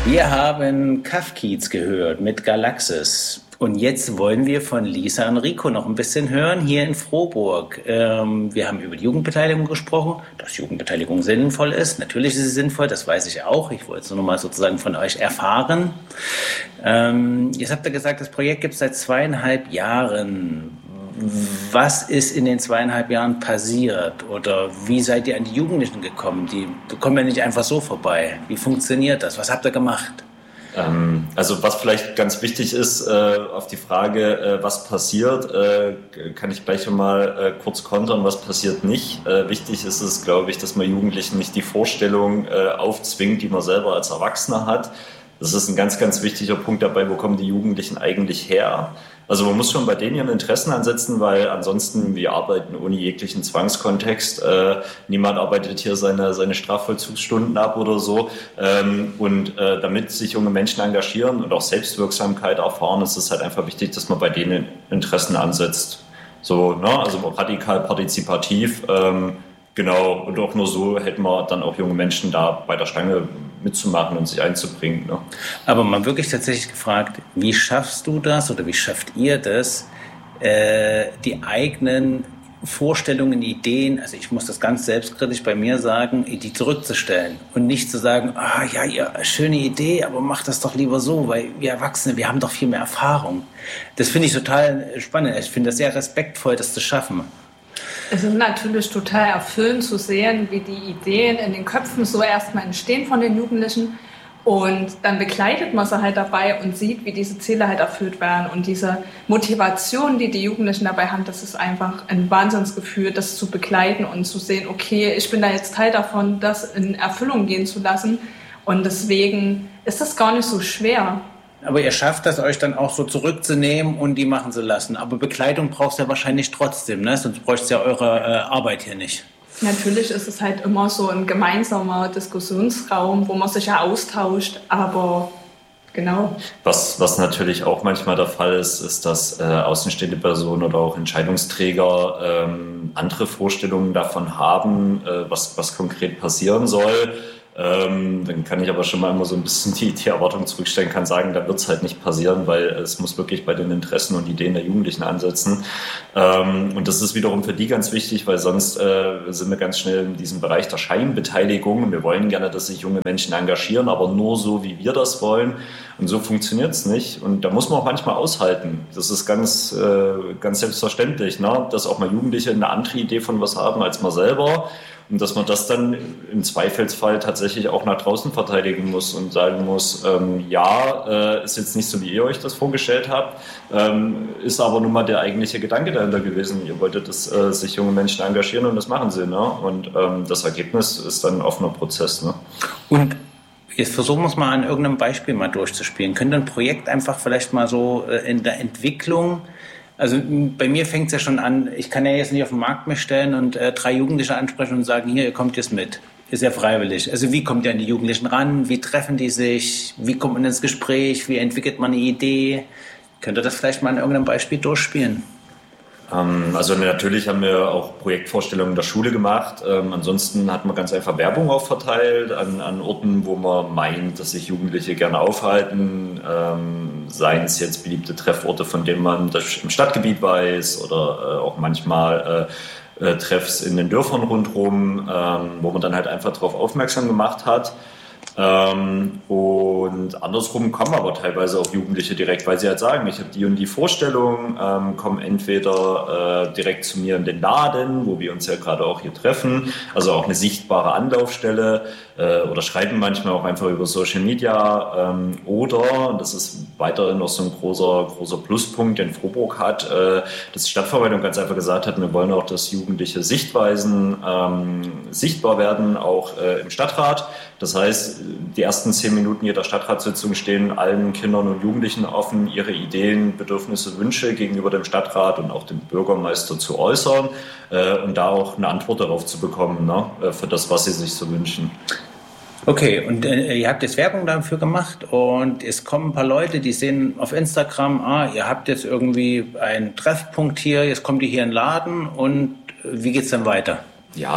Wir haben Kafkiez gehört mit Galaxis. Und jetzt wollen wir von Lisa und Rico noch ein bisschen hören, hier in Frohburg. Wir haben über die Jugendbeteiligung gesprochen, dass Jugendbeteiligung sinnvoll ist. Natürlich ist sie sinnvoll, das weiß ich auch. Ich wollte es nur noch mal sozusagen von euch erfahren. Jetzt habt ihr gesagt, das Projekt gibt es seit 2,5 Jahren. Was ist in den 2,5 Jahren passiert? Oder wie seid ihr an die Jugendlichen gekommen? Die kommen ja nicht einfach so vorbei. Wie funktioniert das? Was habt ihr gemacht? Also was vielleicht ganz wichtig ist, auf die Frage, was passiert, kann ich gleich schon mal kurz kontern, was passiert nicht. Wichtig ist es, glaube ich, dass man Jugendlichen nicht die Vorstellung aufzwingt, die man selber als Erwachsener hat. Das ist ein ganz, ganz wichtiger Punkt dabei, wo kommen die Jugendlichen eigentlich her? Also man muss schon bei denen ihren Interessen ansetzen, weil ansonsten wir arbeiten ohne jeglichen Zwangskontext. Niemand arbeitet hier seine Strafvollzugsstunden ab oder so. Damit sich junge Menschen engagieren und auch Selbstwirksamkeit erfahren, ist es halt einfach wichtig, dass man bei denen Interessen ansetzt. So, ne? Also radikal partizipativ. Genau, und auch nur so hätten wir dann auch junge Menschen da bei der Stange mitzumachen und sich einzubringen. Ne? Aber mal wirklich tatsächlich gefragt, wie schaffst du das oder wie schafft ihr das, die eigenen Vorstellungen, Ideen, also ich muss das ganz selbstkritisch bei mir sagen, die zurückzustellen und nicht zu sagen, ja, schöne Idee, aber mach das doch lieber so, weil wir Erwachsene, wir haben doch viel mehr Erfahrung. Das finde ich total spannend. Ich finde das sehr respektvoll, das zu schaffen. Es ist natürlich total erfüllend zu sehen, wie die Ideen in den Köpfen so erstmal entstehen von den Jugendlichen und dann begleitet man sie halt dabei und sieht, wie diese Ziele halt erfüllt werden und diese Motivation, die die Jugendlichen dabei haben, das ist einfach ein Wahnsinnsgefühl, das zu begleiten und zu sehen, okay, ich bin da jetzt Teil davon, das in Erfüllung gehen zu lassen und deswegen ist das gar nicht so schwer. Aber ihr schafft das, euch dann auch so zurückzunehmen und die machen zu lassen. Aber Begleitung brauchst du ja wahrscheinlich trotzdem, ne? Sonst bräuchst du ja eure Arbeit hier nicht. Natürlich ist es halt immer so ein gemeinsamer Diskussionsraum, wo man sich ja austauscht, aber genau. Was natürlich auch manchmal der Fall ist, dass außenstehende Personen oder auch Entscheidungsträger andere Vorstellungen davon haben, was konkret passieren soll. Dann kann ich aber schon mal immer so ein bisschen die Erwartung zurückstellen, kann sagen, da wird es halt nicht passieren, weil es muss wirklich bei den Interessen und Ideen der Jugendlichen ansetzen. Und das ist wiederum für die ganz wichtig, weil sonst sind wir ganz schnell in diesem Bereich der Scheinbeteiligung. Wir wollen gerne, dass sich junge Menschen engagieren, aber nur so, wie wir das wollen. Und so funktioniert es nicht. Und da muss man auch manchmal aushalten. Das ist ganz selbstverständlich, ne? Dass auch mal Jugendliche eine andere Idee von was haben als man selber. Und dass man das dann im Zweifelsfall tatsächlich auch nach draußen verteidigen muss und sagen muss, ist jetzt nicht so, wie ihr euch das vorgestellt habt, ist aber nun mal der eigentliche Gedanke dahinter gewesen. Ihr wolltet, dass sich junge Menschen engagieren und das machen sie. Ne? Und das Ergebnis ist dann ein offener Prozess. Ne? Und jetzt versuchen wir es mal an irgendeinem Beispiel mal durchzuspielen. Könnte ein Projekt einfach vielleicht mal so in der Entwicklung, also bei mir fängt es ja schon an, ich kann ja jetzt nicht auf den Markt mich stellen und 3 Jugendliche ansprechen und sagen, hier, ihr kommt jetzt mit. Ist ja freiwillig. Also wie kommt ihr an die Jugendlichen ran? Wie treffen die sich? Wie kommt man ins Gespräch? Wie entwickelt man eine Idee? Könnt ihr das vielleicht mal an irgendeinem Beispiel durchspielen? Also natürlich haben wir auch Projektvorstellungen der Schule gemacht. Ansonsten hat man ganz einfach Werbung auch verteilt an Orten, wo man meint, dass sich Jugendliche gerne aufhalten. Seien es jetzt beliebte Trefforte, von denen man das im Stadtgebiet weiß oder auch manchmal Treffs in den Dörfern rundherum, wo man dann halt einfach darauf aufmerksam gemacht hat. Und andersrum kommen aber teilweise auch Jugendliche direkt, weil sie halt sagen, ich habe die und die Vorstellung, kommen entweder direkt zu mir in den Laden, wo wir uns ja gerade auch hier treffen, also auch eine sichtbare Anlaufstelle, oder schreiben manchmal auch einfach über Social Media, oder, und das ist weiterhin noch so ein großer Pluspunkt, den Frohburg hat, dass die Stadtverwaltung ganz einfach gesagt hat, wir wollen auch, dass jugendliche Sichtweisen sichtbar werden, auch im Stadtrat. Das heißt, die ersten 10 Minuten jeder Stadtratssitzung stehen allen Kindern und Jugendlichen offen, ihre Ideen, Bedürfnisse, Wünsche gegenüber dem Stadtrat und auch dem Bürgermeister zu äußern und da auch eine Antwort darauf zu bekommen, ne, für das, was sie sich so wünschen. Okay, und ihr habt jetzt Werbung dafür gemacht und es kommen ein paar Leute, die sehen auf Instagram, ihr habt jetzt irgendwie einen Treffpunkt hier, jetzt kommt ihr hier in den Laden und wie geht's dann weiter? Ja, dann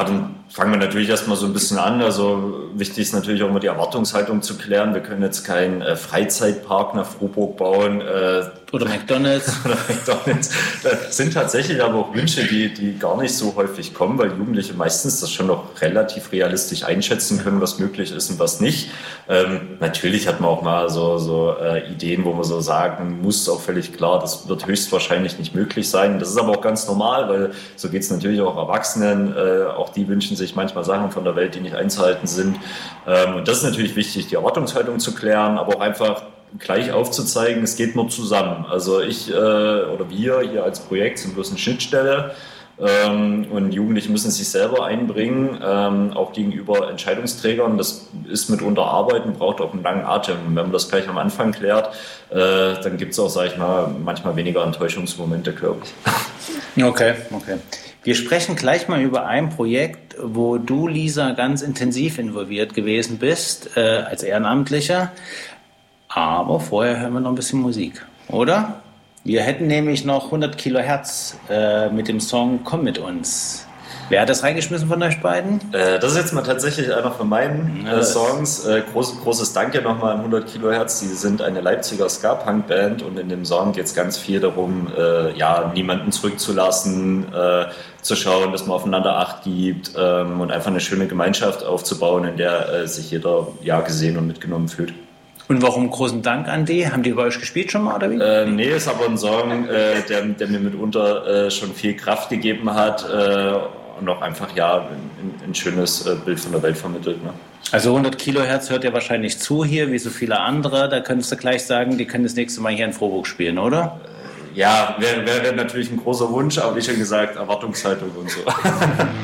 fangen wir natürlich erstmal so ein bisschen an. Also wichtig ist natürlich auch immer die Erwartungshaltung zu klären. Wir können jetzt keinen Freizeitpark nach Frohburg bauen. Oder McDonald's. Das sind tatsächlich aber auch Wünsche, die gar nicht so häufig kommen, weil Jugendliche meistens das schon noch relativ realistisch einschätzen können, was möglich ist und was nicht. Natürlich hat man auch mal so Ideen, wo man so sagen muss, auch völlig klar, das wird höchstwahrscheinlich nicht möglich sein. Das ist aber auch ganz normal, weil so geht es natürlich auch Erwachsenen. Auch die wünschen sich manchmal Sachen von der Welt, die nicht einzuhalten sind. Und das ist natürlich wichtig, die Erwartungshaltung zu klären, aber auch einfach gleich aufzuzeigen, es geht nur zusammen. Also ich oder wir hier als Projekt sind bloß eine Schnittstelle und Jugendliche müssen sich selber einbringen, auch gegenüber Entscheidungsträgern. Das ist mitunter Arbeit und braucht auch einen langen Atem. Und wenn man das gleich am Anfang klärt, dann gibt es auch, sage ich mal, manchmal weniger Enttäuschungsmomente, glaube ich. Okay. Wir sprechen gleich mal über ein Projekt, wo du, Lisa, ganz intensiv involviert gewesen bist, als Ehrenamtlicher. Aber vorher hören wir noch ein bisschen Musik, oder? Wir hätten nämlich noch 100 Kilohertz mit dem Song Komm mit uns. Wer hat das reingeschmissen von euch beiden? Das ist jetzt mal tatsächlich einer von meinen Songs. Großes Danke nochmal an 100 Kilohertz. Die sind eine Leipziger Ska-Punk-Band und in dem Song geht es ganz viel darum, niemanden zurückzulassen, zu schauen, dass man aufeinander Acht gibt und einfach eine schöne Gemeinschaft aufzubauen, in der sich jeder gesehen und mitgenommen fühlt. Und warum großen Dank an die? Haben die bei euch gespielt schon mal, oder wie? Nee, ist aber ein Song, der mir mitunter schon viel Kraft gegeben hat und auch einfach ein schönes Bild von der Welt vermittelt. Ne? Also 100 Kilohertz hört ihr wahrscheinlich zu hier, wie so viele andere. Da könntest du gleich sagen, die können das nächste Mal hier in Frohburg spielen, oder? Ja, wäre natürlich ein großer Wunsch, aber wie schon gesagt, Erwartungshaltung und so.